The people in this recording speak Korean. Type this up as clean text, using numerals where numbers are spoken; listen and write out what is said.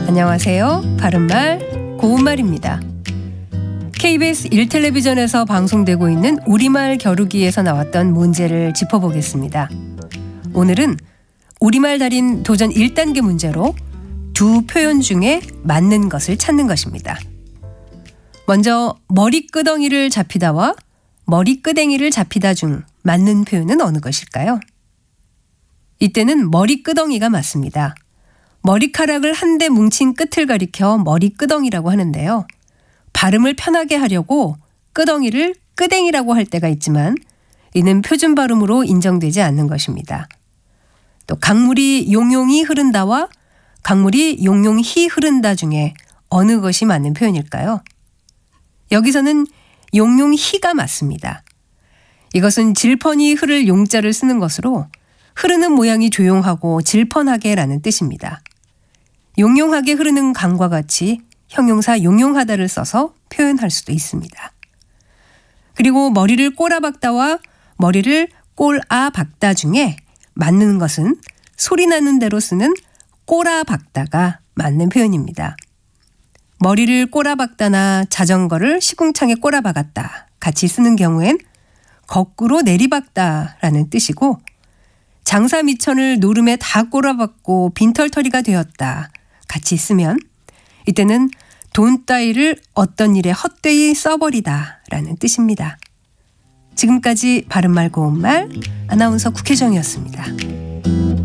안녕하세요. 바른말 고운말입니다. KBS 1텔레비전에서 방송되고 있는 우리말 겨루기에서 나왔던 문제를 짚어보겠습니다. 오늘은 우리말 달인 도전 1단계 문제로 두 표현 중에 맞는 것을 찾는 것입니다. 먼저 머리끄덩이를 잡히다와 머리끄댕이를 잡히다 중 맞는 표현은 어느 것일까요? 이때는 머리끄덩이가 맞습니다. 머리카락을 한데 뭉친 끝을 가리켜 머리끄덩이라고 하는데요. 발음을 편하게 하려고 끄덩이를 끄댕이라고 할 때가 있지만 이는 표준 발음으로 인정되지 않는 것입니다. 또 강물이 용용히 흐른다와 강물이 용용히 흐른다 중에 어느 것이 맞는 표현일까요? 여기서는 용용히가 맞습니다. 이것은 질펀이 흐를 용자를 쓰는 것으로 흐르는 모양이 조용하고 질펀하게라는 뜻입니다. 용용하게 흐르는 강과 같이 형용사 용용하다를 써서 표현할 수도 있습니다. 그리고 머리를 꼬라박다와 머리를 꼴아박다 중에 맞는 것은 소리 나는 대로 쓰는 꼬라박다가 맞는 표현입니다. 머리를 꼬라박다나 자전거를 시궁창에 꼬라박았다 같이 쓰는 경우엔 거꾸로 내리박다라는 뜻이고 장사미천을 노름에 다 꼬라박고 빈털터리가 되었다 같이 쓰면 이때는 돈 따위를 어떤 일에 헛되이 써버리다 라는 뜻입니다. 지금까지 바른말 고운말 아나운서 국혜정이었습니다.